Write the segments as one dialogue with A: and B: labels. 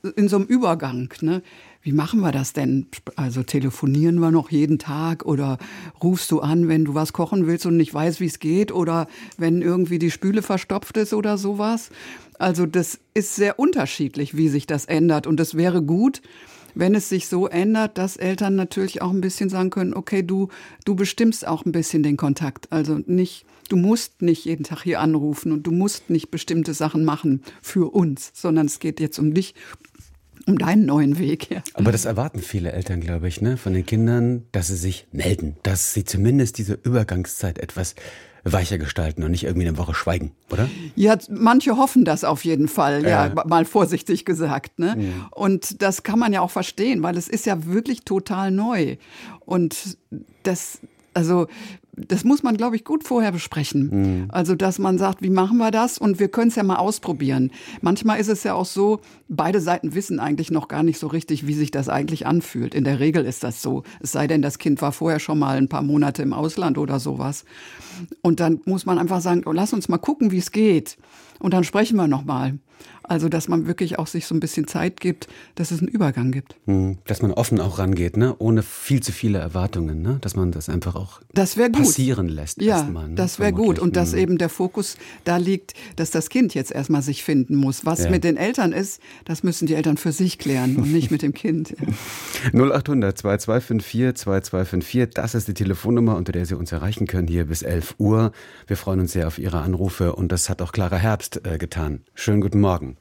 A: in so einem Übergang, ne? Wie machen wir das denn? Also telefonieren wir noch jeden Tag oder rufst du an, wenn du was kochen willst und nicht weißt, wie es geht oder wenn irgendwie die Spüle verstopft ist oder sowas? Also das ist sehr unterschiedlich, wie sich das ändert. Und es wäre gut, wenn es sich so ändert, dass Eltern natürlich auch ein bisschen sagen können, okay, du bestimmst auch ein bisschen den Kontakt. Also nicht, du musst nicht jeden Tag hier anrufen und du musst nicht bestimmte Sachen machen für uns, sondern es geht jetzt um dich, um deinen neuen Weg. Ja.
B: Aber das erwarten viele Eltern, glaube ich, ne, von den Kindern, dass sie sich melden, dass sie zumindest diese Übergangszeit etwas weicher gestalten und nicht irgendwie eine Woche schweigen, oder?
A: Ja, manche hoffen das auf jeden Fall, ja, mal vorsichtig gesagt, ne? Mhm. Und das kann man ja auch verstehen, weil es ist ja wirklich total neu. Und das muss man, glaube ich, gut vorher besprechen. Mhm. Also, dass man sagt, wie machen wir das? Und wir können es ja mal ausprobieren. Manchmal ist es ja auch so, beide Seiten wissen eigentlich noch gar nicht so richtig, wie sich das eigentlich anfühlt. In der Regel ist das so. Es sei denn, das Kind war vorher schon mal ein paar Monate im Ausland oder sowas. Und dann muss man einfach sagen, oh, lass uns mal gucken, wie es geht. Und dann sprechen wir noch mal. Also, dass man wirklich auch sich so ein bisschen Zeit gibt, dass es einen Übergang gibt.
B: Dass man offen auch rangeht, ne? Ohne viel zu viele Erwartungen, ne? Dass man das einfach auch passieren lässt.
A: Ja,
B: erstmal, ne?
A: Das wäre gut. Und dass eben der Fokus da liegt, dass das Kind jetzt erstmal sich finden muss. Was mit den Eltern ist, das müssen die Eltern für sich klären und nicht mit dem Kind.
B: 0800 2254 2254, das ist die Telefonnummer, unter der Sie uns erreichen können, hier bis 11 Uhr. Wir freuen uns sehr auf Ihre Anrufe und das hat auch Clara Herbst getan. Schönen guten Morgen.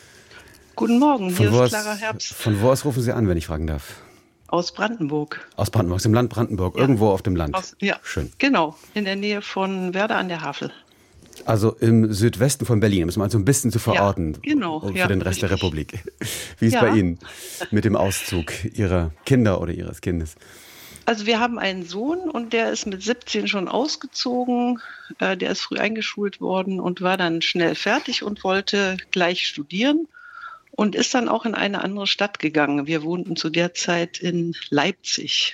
C: Guten Morgen, hier ist Clara Herbst.
B: Von wo aus rufen Sie an, wenn ich fragen darf?
C: Aus Brandenburg.
B: Aus Brandenburg, aus dem Land Brandenburg, irgendwo auf dem Land.
C: Schön. Genau, in der Nähe von Werder an der Havel.
B: Also im Südwesten von Berlin, um es mal so ein bisschen zu verorten.
C: Ja, genau.
B: Für den Rest der Republik. Wie ist bei Ihnen mit dem Auszug Ihrer Kinder oder Ihres Kindes?
C: Also wir haben einen Sohn und der ist mit 17 schon ausgezogen. Der ist früh eingeschult worden und war dann schnell fertig und wollte gleich studieren und ist dann auch in eine andere Stadt gegangen. Wir wohnten zu der Zeit in Leipzig.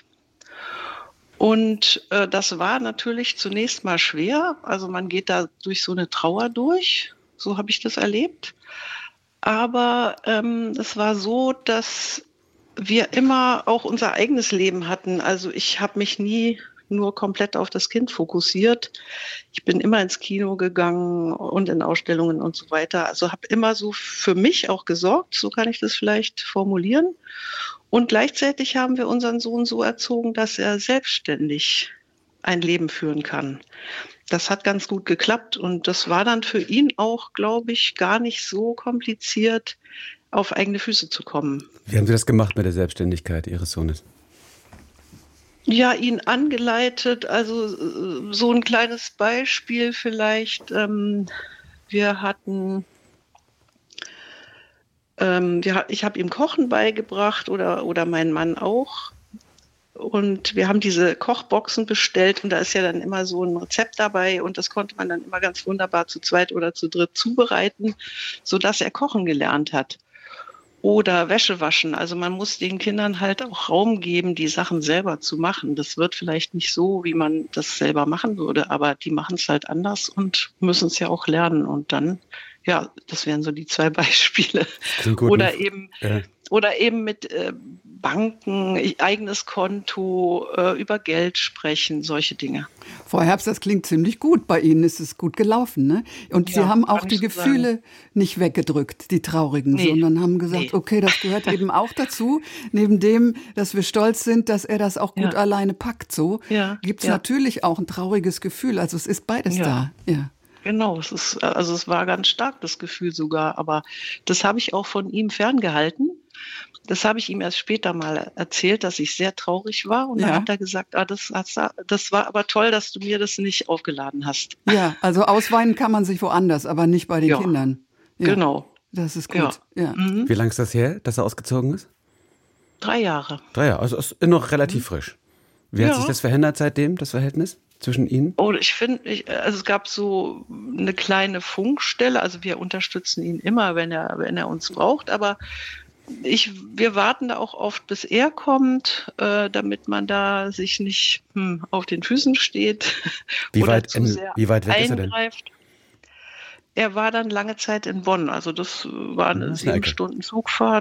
C: Und das war natürlich zunächst mal schwer. Also man geht da durch so eine Trauer durch. So habe ich das erlebt. Aber es war so, dass wir immer auch unser eigenes Leben hatten. Also ich habe mich nie nur komplett auf das Kind fokussiert. Ich bin immer ins Kino gegangen und in Ausstellungen und so weiter. Also habe immer so für mich auch gesorgt, so kann ich das vielleicht formulieren. Und gleichzeitig haben wir unseren Sohn so erzogen, dass er selbstständig ein Leben führen kann. Das hat ganz gut geklappt und das war dann für ihn auch, glaube ich, gar nicht so kompliziert, auf eigene Füße zu kommen.
B: Wie haben Sie das gemacht mit der Selbstständigkeit Ihres Sohnes?
C: Ja, ihn angeleitet, also so ein kleines Beispiel vielleicht. Wir hatten, ich habe ihm Kochen beigebracht oder mein Mann auch. Und wir haben diese Kochboxen bestellt und da ist ja dann immer so ein Rezept dabei und das konnte man dann immer ganz wunderbar zu zweit oder zu dritt zubereiten, sodass er kochen gelernt hat. Oder Wäsche waschen. Also man muss den Kindern halt auch Raum geben, die Sachen selber zu machen. Das wird vielleicht nicht so, wie man das selber machen würde, aber die machen es halt anders und müssen es ja auch lernen. Und dann, ja, das wären so die zwei Beispiele. Oder eben mit Banken, eigenes Konto, über Geld sprechen, solche Dinge.
A: Frau Herbst, das klingt ziemlich gut. Bei Ihnen ist es gut gelaufen, ne? Und Sie haben auch die Gefühle nicht weggedrückt, die traurigen, sondern haben gesagt, okay, das gehört eben auch dazu. Neben dem, dass wir stolz sind, dass er das auch gut alleine packt, so gibt es natürlich auch ein trauriges Gefühl. Also es ist beides da. Ja.
C: Genau, es war ganz stark, das Gefühl sogar. Aber das habe ich auch von ihm ferngehalten. Das habe ich ihm erst später mal erzählt, dass ich sehr traurig war. Und dann hat er gesagt, das war aber toll, dass du mir das nicht aufgeladen hast.
A: Ja, also ausweinen kann man sich woanders, aber nicht bei den Kindern. Ja,
C: genau.
A: Das ist gut. Ja.
B: Mhm. Wie lange ist das her, dass er ausgezogen ist?
C: 3 Jahre.
B: 3 Jahre, also ist noch relativ frisch. Wie hat sich das verändert seitdem, das Verhältnis zwischen Ihnen?
C: Oh, ich finde, es gab so eine kleine Funkstelle. Also wir unterstützen ihn immer, wenn er uns braucht, aber wir warten da auch oft, bis er kommt, damit man da sich nicht auf den Füßen steht.
B: Wie weit weg ist er denn?
C: Er war dann lange Zeit in Bonn, also das war eine 7 Stunden Zugfahrt.